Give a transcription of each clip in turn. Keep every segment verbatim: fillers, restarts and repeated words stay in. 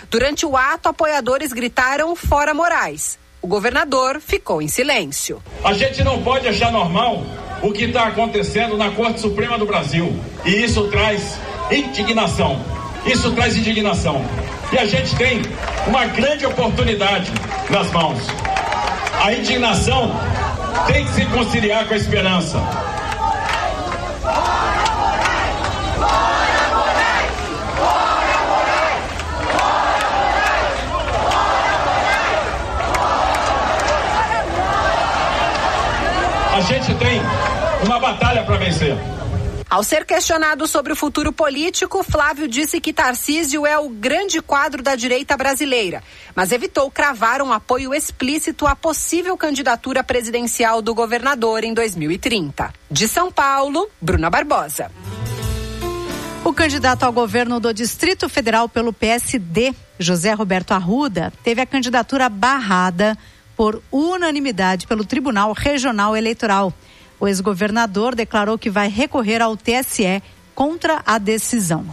Durante o ato, apoiadores gritaram "Fora Moraes". O governador ficou em silêncio. A gente não pode achar normal o que está acontecendo na Corte Suprema do Brasil. E isso traz indignação. Isso traz indignação. E a gente tem uma grande oportunidade nas mãos. A indignação tem que se conciliar com a esperança. A gente tem uma batalha para vencer. Ao ser questionado sobre o futuro político, Flávio disse que Tarcísio é o grande quadro da direita brasileira, mas evitou cravar um apoio explícito à possível candidatura presidencial do governador em dois mil e trinta. De São Paulo, Bruna Barbosa. O candidato ao governo do Distrito Federal pelo P S D, José Roberto Arruda, teve a candidatura barrada por unanimidade pelo Tribunal Regional Eleitoral. O ex-governador declarou que vai recorrer ao T S E contra a decisão.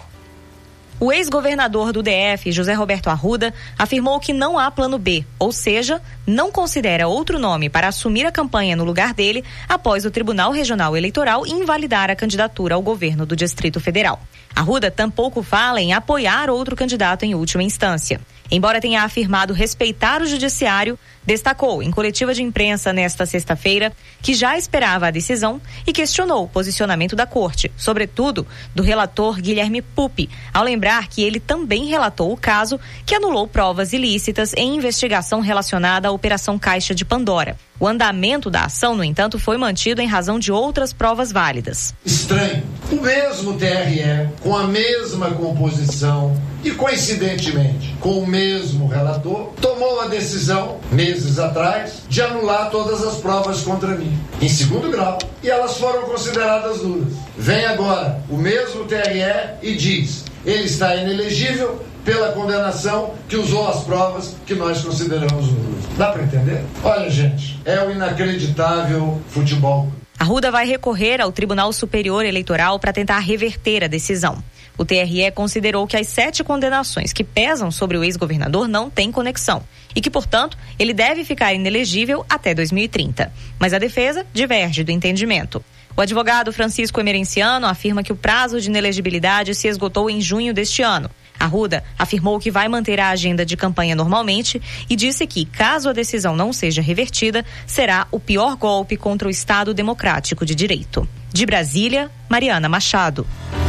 O ex-governador do D F, José Roberto Arruda, afirmou que não há plano B, ou seja, não considera outro nome para assumir a campanha no lugar dele após o Tribunal Regional Eleitoral invalidar a candidatura ao governo do Distrito Federal. Arruda tampouco fala em apoiar outro candidato em última instância. Embora tenha afirmado respeitar o judiciário, destacou em coletiva de imprensa nesta sexta-feira que já esperava a decisão e questionou o posicionamento da corte, sobretudo do relator Guilherme Pupi, ao lembrar que ele também relatou o caso que anulou provas ilícitas em investigação relacionada à Operação Caixa de Pandora. O andamento da ação, no entanto, foi mantido em razão de outras provas válidas. Estranho. O mesmo T R E, com a mesma composição e, coincidentemente, com o mesmo relator, tomou a decisão, meses atrás, de anular todas as provas contra mim, em segundo grau, e elas foram consideradas nulas. Vem agora o mesmo T R E e diz: ele está inelegível pela condenação que usou as provas que nós consideramos nulas. Dá para entender? Olha, gente, é o inacreditável futebol. Arruda vai recorrer ao Tribunal Superior Eleitoral para tentar reverter a decisão. O T R E considerou que as sete condenações que pesam sobre o ex-governador não têm conexão e que, portanto, ele deve ficar inelegível até dois mil e trinta. Mas a defesa diverge do entendimento. O advogado Francisco Emerenciano afirma que o prazo de inelegibilidade se esgotou em junho deste ano. Arruda afirmou que vai manter a agenda de campanha normalmente e disse que, caso a decisão não seja revertida, será o pior golpe contra o Estado Democrático de Direito. De Brasília, Mariana Machado.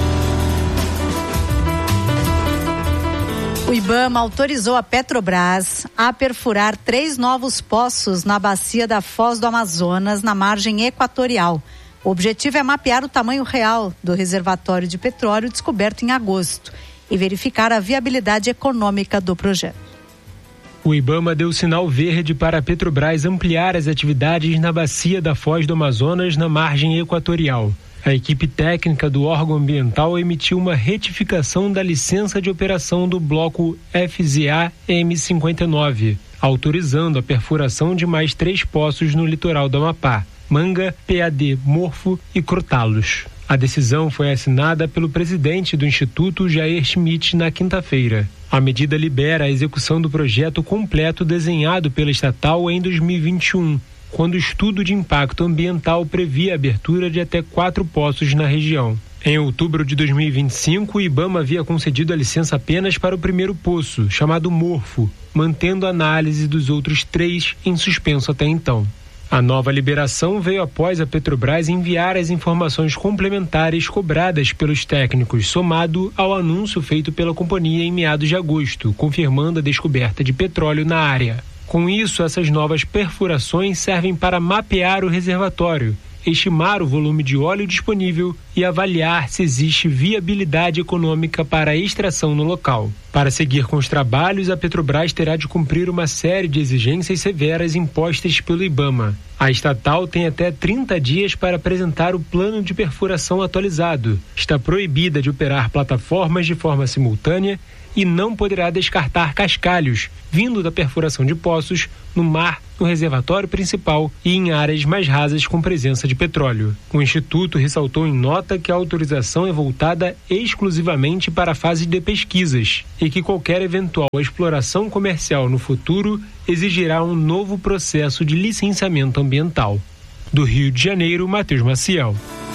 O IBAMA autorizou a Petrobras a perfurar três novos poços na bacia da Foz do Amazonas, na margem equatorial. O objetivo é mapear o tamanho real do reservatório de petróleo descoberto em agosto e verificar a viabilidade econômica do projeto. O IBAMA deu sinal verde para a Petrobras ampliar as atividades na bacia da Foz do Amazonas, na margem equatorial. A equipe técnica do órgão ambiental emitiu uma retificação da licença de operação do bloco F Z A M cinquenta e nove, autorizando a perfuração de mais três poços no litoral do Amapá: Manga, P A D Morfo e Crotalos. A decisão foi assinada pelo presidente do Instituto, Jair Schmidt, na quinta-feira. A medida libera a execução do projeto completo desenhado pela estatal em dois mil e vinte e um, quando o estudo de impacto ambiental previa a abertura de até quatro poços na região. Em outubro de dois mil e vinte e cinco, o IBAMA havia concedido a licença apenas para o primeiro poço, chamado Morfo, mantendo a análise dos outros três em suspenso até então. A nova liberação veio após a Petrobras enviar as informações complementares cobradas pelos técnicos, somado ao anúncio feito pela companhia em meados de agosto, confirmando a descoberta de petróleo na área. Com isso, essas novas perfurações servem para mapear o reservatório, estimar o volume de óleo disponível e avaliar se existe viabilidade econômica para a extração no local. Para seguir com os trabalhos, a Petrobras terá de cumprir uma série de exigências severas impostas pelo IBAMA. A estatal tem até trinta dias para apresentar o plano de perfuração atualizado. Está proibida de operar plataformas de forma simultânea e não poderá descartar cascalhos, vindo da perfuração de poços no mar, no reservatório principal e em áreas mais rasas com presença de petróleo. O Instituto ressaltou em nota que a autorização é voltada exclusivamente para a fase de pesquisas e que qualquer eventual exploração comercial no futuro exigirá um novo processo de licenciamento ambiental. Do Rio de Janeiro, Matheus Maciel.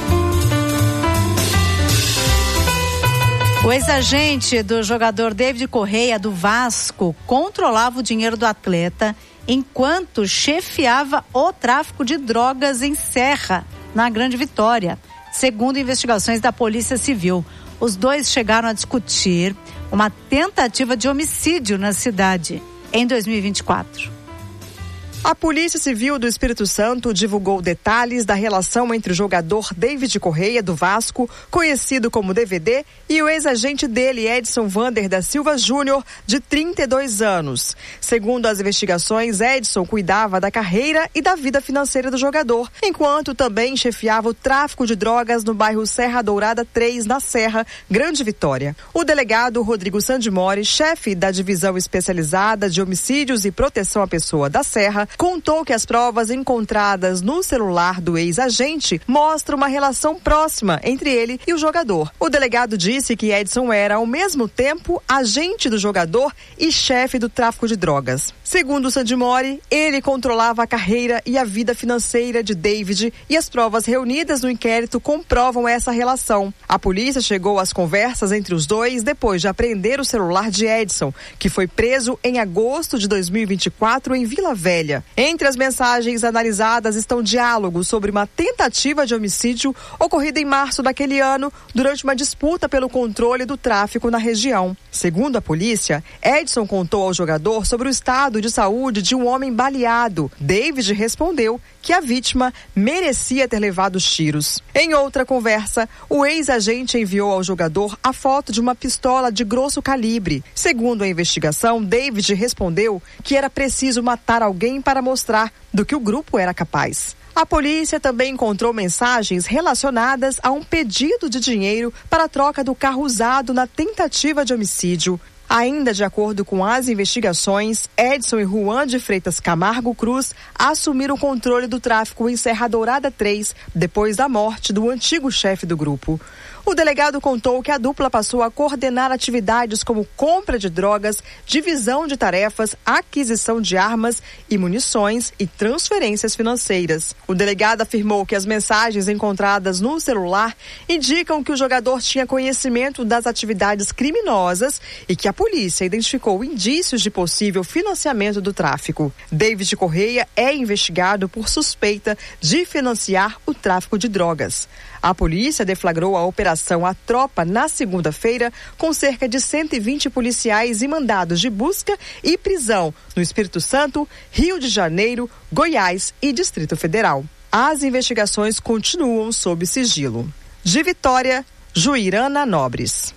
O ex-agente do jogador David Correia, do Vasco, controlava o dinheiro do atleta enquanto chefiava o tráfico de drogas em Serra, na Grande Vitória, segundo investigações da Polícia Civil. Os dois chegaram a discutir uma tentativa de homicídio na cidade em dois mil e vinte e quatro. A Polícia Civil do Espírito Santo divulgou detalhes da relação entre o jogador David Correia, do Vasco, conhecido como D V D, e o ex-agente dele, Edson Vander da Silva Júnior, de trinta e dois anos. Segundo as investigações, Edson cuidava da carreira e da vida financeira do jogador, enquanto também chefiava o tráfico de drogas no bairro Serra Dourada três, na Serra, Grande Vitória. O delegado Rodrigo Sandimori, chefe da Divisão Especializada de Homicídios e Proteção à Pessoa da Serra, contou que as provas encontradas no celular do ex-agente mostram uma relação próxima entre ele e o jogador. O delegado disse que Edson era, ao mesmo tempo, agente do jogador e chefe do tráfico de drogas. Segundo Sandimori, ele controlava a carreira e a vida financeira de David e as provas reunidas no inquérito comprovam essa relação. A polícia chegou às conversas entre os dois depois de apreender o celular de Edson, que foi preso em agosto de dois mil e vinte e quatro em Vila Velha. Entre as mensagens analisadas estão diálogos sobre uma tentativa de homicídio ocorrida em março daquele ano durante uma disputa pelo controle do tráfico na região. Segundo a polícia, Edson contou ao jogador sobre o estado de saúde de um homem baleado. David respondeu que a vítima merecia ter levado os tiros. Em outra conversa, o ex-agente enviou ao jogador a foto de uma pistola de grosso calibre. Segundo a investigação, David respondeu que era preciso matar alguém para mostrar do que o grupo era capaz. A polícia também encontrou mensagens relacionadas a um pedido de dinheiro para a troca do carro usado na tentativa de homicídio. Ainda de acordo com as investigações, Edson e Juan de Freitas Camargo Cruz assumiram o controle do tráfico em Serra Dourada três, depois da morte do antigo chefe do grupo. O delegado contou que a dupla passou a coordenar atividades como compra de drogas, divisão de tarefas, aquisição de armas e munições e transferências financeiras. O delegado afirmou que as mensagens encontradas no celular indicam que o jogador tinha conhecimento das atividades criminosas e que a polícia identificou indícios de possível financiamento do tráfico. David Correia é investigado por suspeita de financiar o tráfico de drogas. A polícia deflagrou a operação A Tropa na segunda-feira com cerca de cento e vinte policiais e mandados de busca e prisão no Espírito Santo, Rio de Janeiro, Goiás e Distrito Federal. As investigações continuam sob sigilo. De Vitória, Juirana Nobres.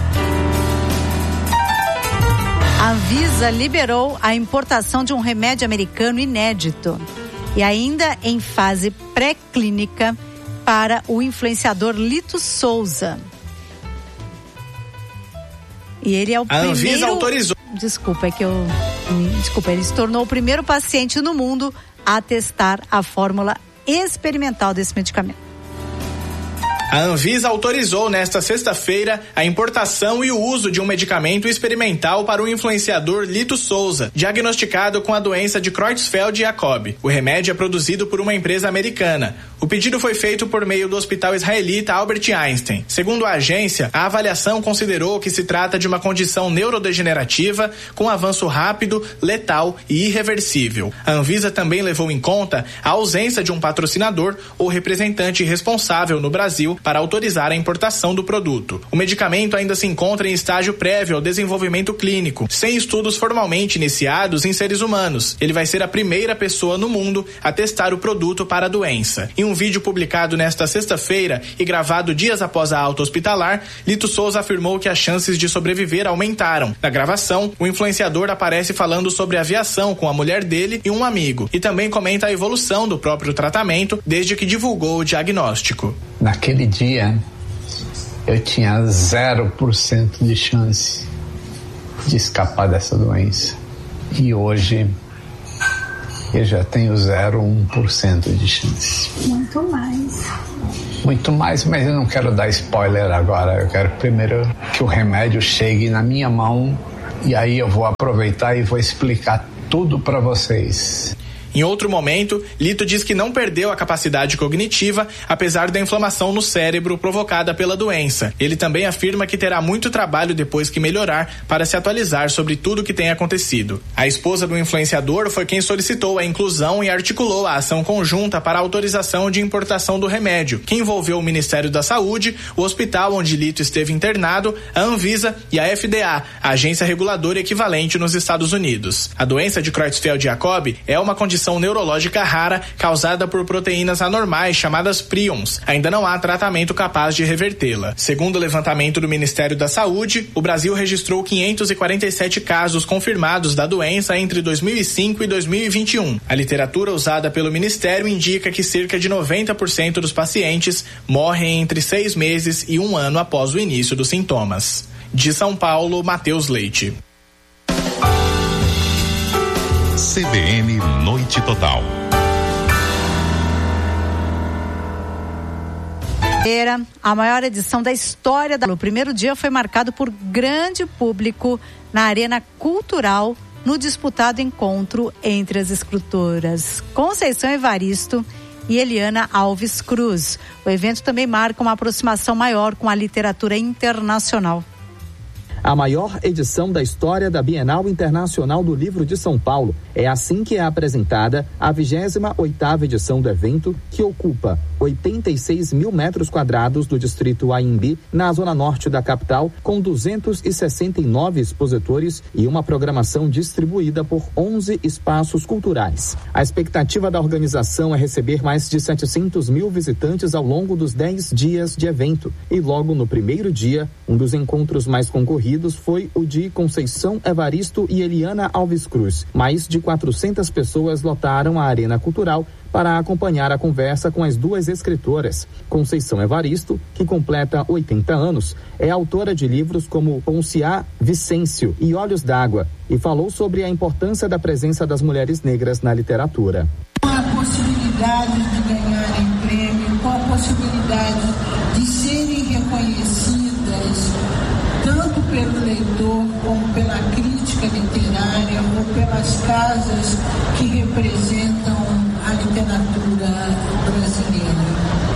A Anvisa liberou a importação de um remédio americano inédito e ainda em fase pré-clínica para o influenciador Lito Souza. E ele é o a primeiro... Anvisa autorizou. Desculpa, é que eu... Desculpa, ele se tornou o primeiro paciente no mundo a testar a fórmula experimental desse medicamento. A Anvisa autorizou nesta sexta-feira a importação e o uso de um medicamento experimental para o influenciador Lito Souza, diagnosticado com a doença de Creutzfeldt-Jakob. O remédio é produzido por uma empresa americana. O pedido foi feito por meio do hospital israelita Albert Einstein. Segundo a agência, a avaliação considerou que se trata de uma condição neurodegenerativa com avanço rápido, letal e irreversível. A Anvisa também levou em conta a ausência de um patrocinador ou representante responsável no Brasil para autorizar a importação do produto. O medicamento ainda se encontra em estágio prévio ao desenvolvimento clínico, sem estudos formalmente iniciados em seres humanos. Ele vai ser a primeira pessoa no mundo a testar o produto para a doença. Em um vídeo publicado nesta sexta-feira e gravado dias após a alta hospitalar, Lito Souza afirmou que as chances de sobreviver aumentaram. Na gravação, o influenciador aparece falando sobre aviação com a mulher dele e um amigo, e também comenta a evolução do próprio tratamento desde que divulgou o diagnóstico. Naquele dia, eu tinha zero por cento de chance de escapar dessa doença. E hoje eu já tenho zero vírgula um por cento de chance. Muito mais. Muito mais, mas eu não quero dar spoiler agora. Eu quero primeiro que o remédio chegue na minha mão e aí eu vou aproveitar e vou explicar tudo para vocês. Em outro momento, Lito diz que não perdeu a capacidade cognitiva, apesar da inflamação no cérebro provocada pela doença. Ele também afirma que terá muito trabalho depois que melhorar para se atualizar sobre tudo o que tem acontecido. A esposa do influenciador foi quem solicitou a inclusão e articulou a ação conjunta para a autorização de importação do remédio, que envolveu o Ministério da Saúde, o hospital onde Lito esteve internado, a Anvisa e a F D A, a agência reguladora equivalente nos Estados Unidos. A doença de Creutzfeldt-Jakob é uma condição neurológica rara causada por proteínas anormais chamadas prions. Ainda não há tratamento capaz de revertê-la. Segundo o levantamento do Ministério da Saúde, o Brasil registrou quinhentos e quarenta e sete casos confirmados da doença entre dois mil e cinco e dois mil e vinte e um. A literatura usada pelo Ministério indica que cerca de noventa por cento dos pacientes morrem entre seis meses e um ano após o início dos sintomas. De São Paulo, Matheus Leite. C B N Noite Total. A maior edição da história da... O primeiro dia foi marcado por grande público na Arena Cultural, no disputado encontro entre as escritoras Conceição Evaristo e Eliana Alves Cruz. O evento também marca uma aproximação maior com a literatura internacional. A maior edição da história da Bienal Internacional do Livro de São Paulo. É assim que é apresentada a vigésima oitava edição do evento, que ocupa oitenta e seis mil metros quadrados do distrito Anhembi, na zona norte da capital, com duzentos e sessenta e nove expositores e uma programação distribuída por onze espaços culturais. A expectativa da organização é receber mais de setecentos mil visitantes ao longo dos dez dias de evento. E logo no primeiro dia, um dos encontros mais concorridos foi o de Conceição Evaristo e Eliana Alves Cruz. Mais de quatrocentas pessoas lotaram a Arena Cultural para acompanhar a conversa com as duas escritoras. Conceição Evaristo, que completa oitenta anos, é autora de livros como Ponciá, Vicêncio e Olhos d'Água, e falou sobre a importância da presença das mulheres negras na literatura. Com a possibilidade de ganharem prêmio, com a possibilidade de serem reconhecidas tanto pelo leitor como pela crítica literária ou pelas casas que representam a literatura brasileira.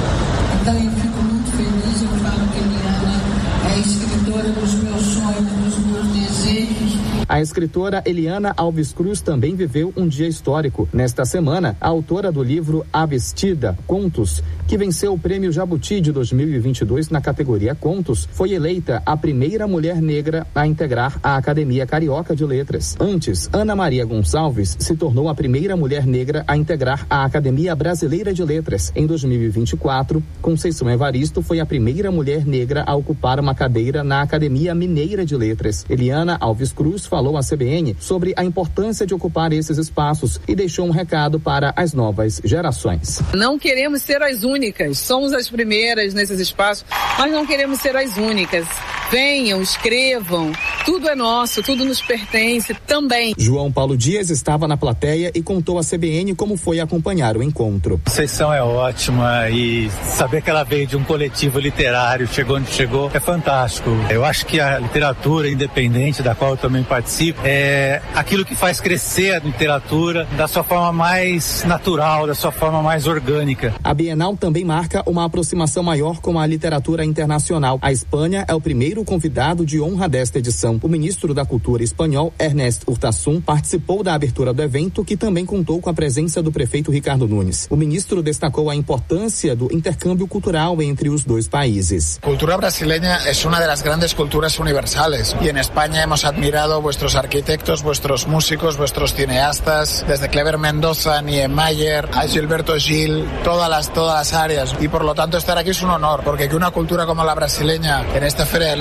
Então eu fico muito feliz, eu falo que Eliana é a escritora dos meus sonhos, dos meus desejos. A escritora Eliana Alves Cruz também viveu um dia histórico. Nesta semana, a autora do livro A Vestida, Contos, que venceu o Prêmio Jabuti de dois mil e vinte e dois na categoria Contos, foi eleita a primeira mulher negra a integrar a Academia Carioca de Letras. Antes, Ana Maria Gonçalves se tornou a primeira mulher negra a integrar a Academia Brasileira de Letras. Em dois mil e vinte e quatro, Conceição Evaristo foi a primeira mulher negra a ocupar uma cadeira na Academia Mineira de Letras. Eliana Alves Cruz falou à C B N sobre a importância de ocupar esses espaços e deixou um recado para as novas gerações. Não queremos ser as únicas, somos as primeiras nesses espaços, mas não queremos ser as únicas. Venham, escrevam, tudo é nosso, tudo nos pertence também. João Paulo Dias estava na plateia e contou à C B N como foi acompanhar o encontro. A sessão é ótima e saber que ela veio de um coletivo literário, chegou onde chegou, é fantástico. Eu acho que a literatura independente, da qual eu também participo, é aquilo que faz crescer a literatura da sua forma mais natural, da sua forma mais orgânica. A Bienal também marca uma aproximação maior com a literatura internacional. A Espanha é o primeiro convidado de honra desta edição. O ministro da Cultura espanhol, Ernest Urtasun, participou da abertura do evento, que também contou com a presença do prefeito Ricardo Nunes. O ministro destacou a importância do intercâmbio cultural entre os dois países. A cultura brasileña es una de las grandes culturas universales y en España hemos admirado vuestros arquitectos, vuestros músicos, vuestros cineastas, desde Clever Mendoza, Niemeyer, a Gilberto Gil, todas las, todas las áreas, y por lo tanto estar aquí es un honor, porque que una cultura como la brasileña en esta feria del libro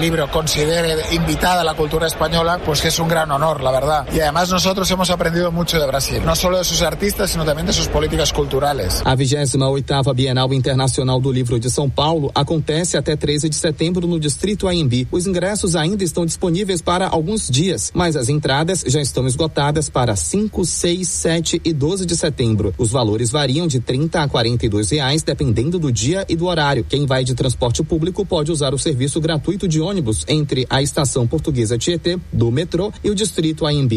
libro considere invitada a la cultura española, pues que es un gran honor, la verdad. Y además nosotros hemos aprendido mucho de Brasil, no solo de sus artistas, sino también de sus políticas culturales. A vigésima oitava Bienal Internacional do Livro de São Paulo acontece até treze de setembro no Distrito Anhembi. Os ingressos ainda estão disponíveis para alguns dias, mas as entradas já estão esgotadas para cinco, seis, sete e doze de setembro. Os valores variam de trinta a quarenta e dois reais, dependendo do dia e do horário. Quem vai de transporte público pode usar o serviço gratuito de ônibus entre a Estação Portuguesa Tietê, do metrô, e o Distrito Anhembi.